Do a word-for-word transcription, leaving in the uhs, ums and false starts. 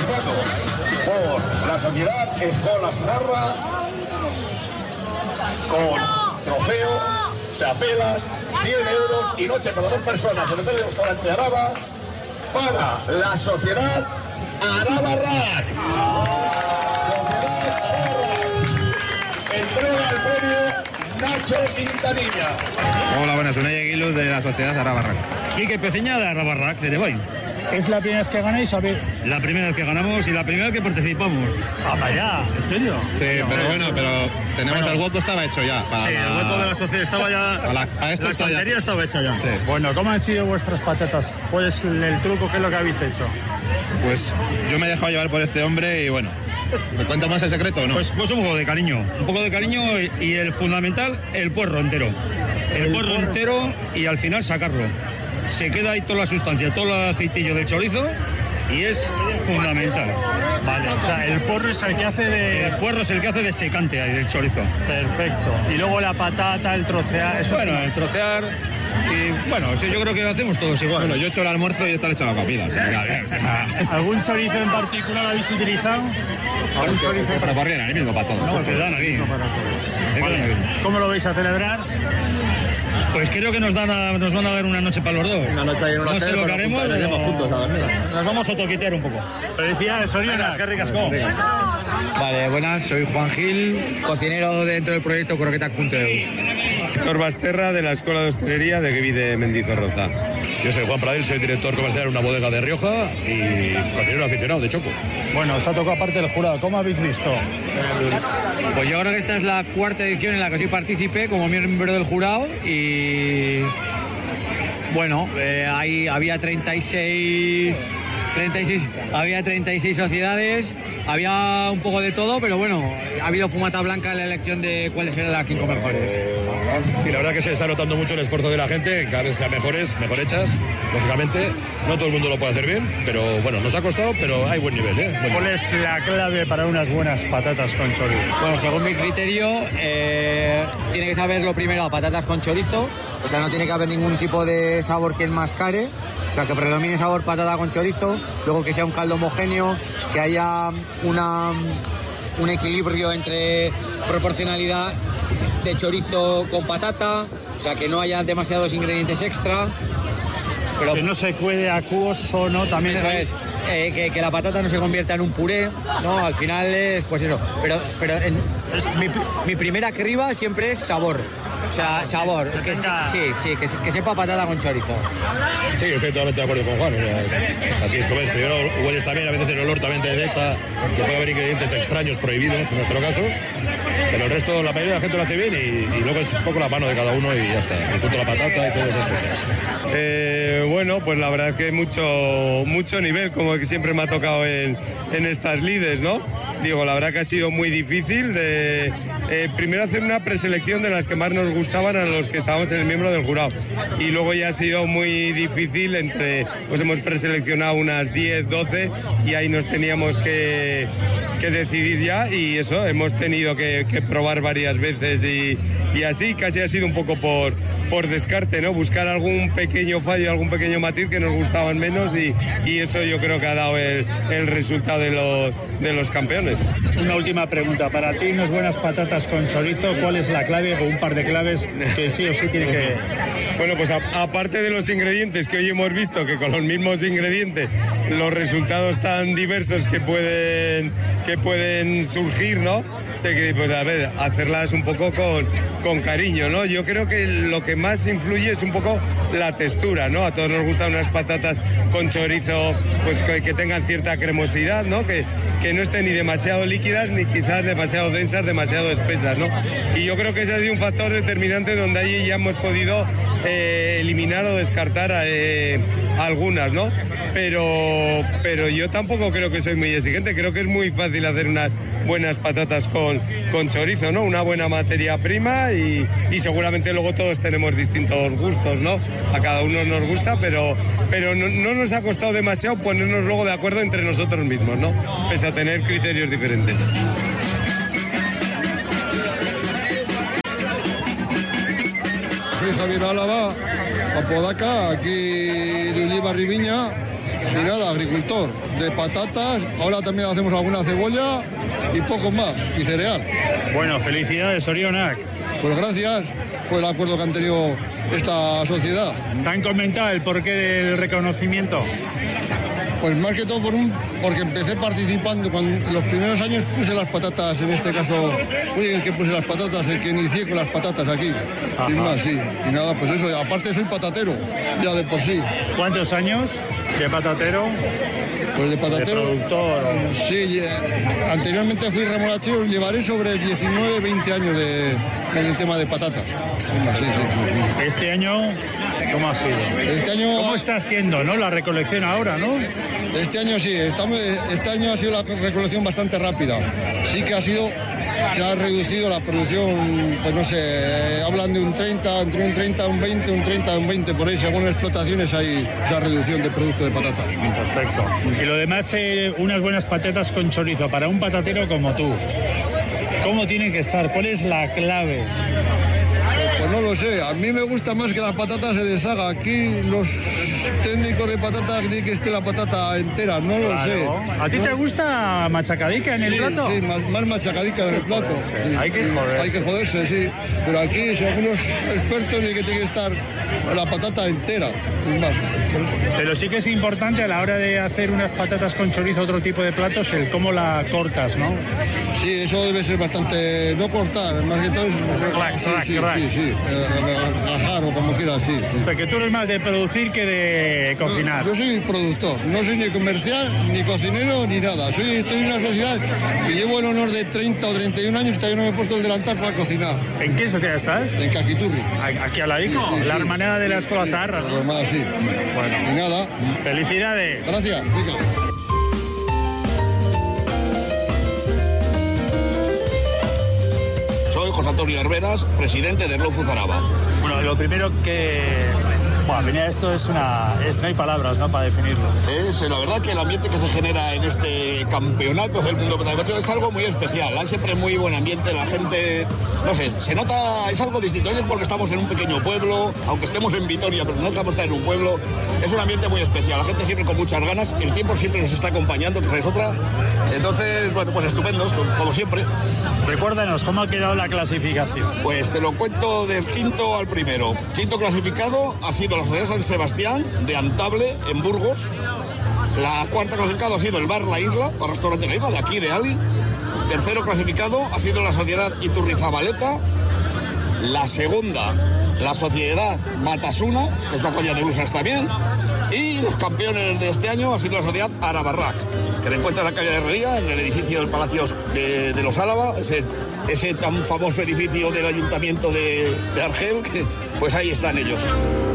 participando por la sociedad Escolas Narra con trofeo, chapelas, cien euros y noche para dos personas en el hotel del restaurante Araba para la sociedad Araba Rack. Entrega el premio Nacho Quintanilla. Hola, buenas, soy Aguiluz de la sociedad Araba Rack. Quique Peseña de Araba Rack, de Debay. ¿Es la primera vez que ganáis? A ver. La primera vez que ganamos y la primera vez que participamos. Ah, vaya, ¿en serio? Sí, pero bueno, pero tenemos Bueno. el hueco estaba hecho ya. Para Sí, el hueco de la sociedad estaba ya. A la- a esto la está ya. estantería estaba hecha ya. Sí. Bueno, ¿cómo han sido vuestras patatas? ¿Cuál es el truco? ¿Qué es lo que habéis hecho? Pues yo me he dejado llevar por este hombre y bueno, ¿me cuenta más el secreto o no? Pues, pues un poco de cariño. Un poco de cariño y, y el fundamental, el puerro entero. El, El puerro, puerro. entero y al final sacarlo. Se queda ahí toda la sustancia, todo el aceitillo del chorizo y es fundamental. Vale, o sea, el porro es el que hace de... El puerro es el que hace de secante ahí del chorizo. Perfecto. Y luego la patata, el trocear, eso Bueno, es- el trocear y bueno, sí, yo creo que hacemos todos igual. Bueno, yo he hecho el almuerzo y está hecho la comida. O sea, que, o sea, ¿Algún chorizo en particular habéis utilizado? ¿Algún chorizo en pero por bien, el mismo para todos. No, te dan aquí. para todos? Te quedan aquí. ¿Cómo lo vais a celebrar? Pues creo que nos, dan a- nos van a dar una noche para los dos. Una noche ahí en un no hotel, sé lo que pero haremos, juntos, pero iremos juntos a dormir. nos vamos a toquitear un poco. Felicidades, Soriana. Qué ricasco. Vale, buenas, soy Juan Gil, cocinero dentro del proyecto croquetac punto e u. Héctor Basterra de la Escuela de Hostelería de Gueví de Mendizorroza. Yo soy Juan Pradel, soy director comercial en una bodega de Rioja y cocinero aficionado de Choco. Bueno, os ha tocado aparte del jurado. ¿Cómo habéis visto? Pues yo creo que esta es la cuarta edición en la que soy partícipe como miembro del jurado y bueno, eh, ahí había treinta y seis, treinta y seis, había treinta y seis sociedades, había un poco de todo, pero bueno, ha habido fumata blanca en la elección de cuáles eran las cinco mejores. Sí, la verdad que se está notando mucho el esfuerzo de la gente, que cada vez sean mejores, mejor hechas, lógicamente. No todo el mundo lo puede hacer bien, pero bueno, nos ha costado, pero hay buen nivel, ¿eh? Buen ¿Cuál nivel. es la clave para unas buenas patatas con chorizo? Bueno, según mi criterio, eh, tiene que saber lo primero a patatas con chorizo, o sea, no tiene que haber ningún tipo de sabor que enmascare, o sea, que predomine sabor patata con chorizo, luego que sea un caldo homogéneo, que haya una, un equilibrio entre proporcionalidad de chorizo con patata, o sea, que no haya demasiados ingredientes extra. Pero Que no se quede acuoso, ¿no? También eso es, eh, que, que la patata no se convierta en un puré, ¿no? Al final es, pues eso. Pero, pero en, mi, mi primera criba siempre es sabor. O sea, sabor. que Que, tenga- sí, sí, que, se- que sepa patata con chorizo. Sí, estoy totalmente de acuerdo con Juan. O sea, es- así es como es. Primero hueles también, a veces el olor también te detecta que puede haber ingredientes extraños, prohibidos en nuestro caso. Pero el resto, la mayoría de la gente lo hace bien y, y luego es un poco la mano de cada uno y ya está. El punto de la patata y todas esas cosas. Eh, bueno, pues la verdad es que hay mucho, mucho nivel, como que siempre me ha tocado en, en estas lides, ¿no? Digo, la verdad que ha sido muy difícil de eh, primero hacer una preselección de las que más nos gustaban a los que estábamos en el miembro del jurado. Y luego ya ha sido muy difícil entre, pues hemos preseleccionado unas diez, doce y ahí nos teníamos que, que decidir ya y eso, hemos tenido que, que probar varias veces y, y así casi ha sido un poco por, por descarte, ¿no? Buscar algún pequeño fallo, algún pequeño matiz que nos gustaban menos y, y eso yo creo que ha dado el, el resultado de los, de los campeones. Una última pregunta. Para ti, unas buenas patatas con chorizo, ¿cuál es la clave o un par de claves que sí o sí tiene que...? Bueno, pues a- aparte de los ingredientes que hoy hemos visto, que con los mismos ingredientes los resultados tan diversos que pueden, que pueden surgir, ¿no? De que, pues a ver, hacerlas un poco con, con cariño, ¿no? Yo creo que lo que más influye es un poco la textura, ¿no? A todos nos gustan unas patatas con chorizo, pues que, que tengan cierta cremosidad, ¿no? Que, que no estén ni demasiado líquidas ni quizás demasiado densas, demasiado espesas, ¿no? Y yo creo que ese ha sido un factor determinante donde allí ya hemos podido eh, eliminar o descartar eh, algunas, ¿no? Pero, pero yo tampoco creo que soy muy exigente, creo que es muy fácil hacer unas buenas patatas con, con chorizo, ¿no? Una buena materia prima y, y seguramente luego todos tenemos distintos gustos, ¿no? A cada uno nos gusta, pero, pero no, no nos ha costado demasiado ponernos luego de acuerdo entre nosotros mismos, ¿no? Pese a tener criterios diferentes. Soy Javier Álava, Apodaca, aquí de Uliva Riviña, y nada, agricultor de patatas, ahora también hacemos alguna cebolla y poco más, y cereal. Bueno, felicidades, Orionak. Pues gracias por el acuerdo que han tenido esta sociedad. ¿Te han comentado el porqué del reconocimiento? Pues más que todo por un, porque empecé participando, cuando los primeros años puse las patatas, en este caso fui el que puse las patatas, el que inicié con las patatas aquí, Ajá. sin más, sí. Y nada, pues eso, aparte soy patatero, ya de por sí. ¿Cuántos años de patatero? Pues de patatero. ¿De productor? Sí, anteriormente fui remolachero, llevaré sobre diecinueve, veinte años de, en el tema de patatas. Sí, sí. Este año, ¿cómo ha sido? Este año, ¿Cómo está siendo, no, la recolección ahora, no? Este año sí, estamos, este año ha sido la recolección bastante rápida. Sí que ha sido, se ha reducido la producción, pues no sé, hablan de un treinta, entre un treinta, un veinte, un treinta, un veinte, por ahí, según explotaciones hay esa reducción de producto de patatas. Perfecto. Y lo demás, eh, unas buenas patatas con chorizo, para un patatero como tú. ¿Cómo tienen que estar? ¿Cuál es la clave? Pues no lo sé, a mí me gusta más que la patata se deshaga. Aquí los técnicos de patata dicen que esté la patata entera, no lo claro. sé. ¿A ti ¿no? te gusta machacadica en el sí, plato? Sí, más, más machacadica en el plato. Sí. Hay que joderse. Hay que joderse, sí. Pero aquí, según los expertos, dice que tiene que estar la patata entera. Más. Pero sí que es importante a la hora de hacer unas patatas con chorizo, otro tipo de platos, el cómo la cortas, ¿no? Sí, eso debe ser bastante... No cortar, más que todo es... Clac, sí, clac, sí, clac. sí, sí, rajar o como quieras, sí, sí. O sea, que tú eres más de producir que de cocinar. No, yo soy productor, no soy ni comercial, ni cocinero, ni nada. Soy, estoy en una sociedad y llevo el honor de treinta o treinta y un años y todavía no me he puesto el delantal para cocinar. ¿En qué sociedad estás? En Caquiturri. ¿Aquí al ladico? Sí, sí, la sí. hermanada de las Cosas Arras. Pues más, sí. Bueno. Y nada. Felicidades. Gracias. Rica. Soy José Antonio Herberas, presidente de Bloc Fuzaraba. Bueno, lo primero que... Bueno, venía esto es una... Es, no hay palabras, ¿no?, para definirlo. Es la verdad que el ambiente que se genera en este campeonato del mundo petacocho es algo muy especial. Hay siempre muy buen ambiente, la gente... No sé, se nota... Es algo distinto. Es porque estamos en un pequeño pueblo, aunque estemos en Vitoria, pero no estamos en un pueblo. Es un ambiente muy especial. La gente siempre con muchas ganas. El tiempo siempre nos está acompañando, que es otra. Entonces, bueno, pues estupendo, como siempre. Recuérdanos, ¿cómo ha quedado la clasificación? Pues te lo cuento del quinto al primero. Quinto clasificado ha sido la Sociedad San Sebastián de Antable, en Burgos. La cuarta clasificado ha sido el Bar La Isla, el restaurante La Isla, de aquí, de Ali. Tercero clasificado ha sido la Sociedad Iturrizabaleta. La segunda, la Sociedad Matasuna, que es la colla de Usas también. Y los campeones de este año ha sido la Sociedad Arabarrac, que se encuentra en la calle de Herrería, en el edificio del Palacio de, de los Álava, ese, ese tan famoso edificio del Ayuntamiento de, de Argel, que pues ahí están ellos.